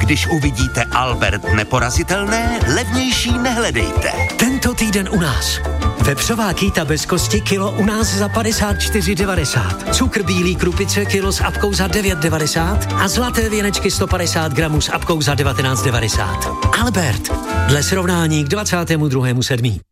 Když uvidíte Albert neporazitelné, levnější nehledejte. Tento týden u nás. Vepřová kýta bez kosti kilo u nás za 54,90. Cukr bílý krupice kilo s apkou za 9,90 a zlaté věnečky 150 gramů s apkou za 19,90. Albert, dle srovnání k 22.7.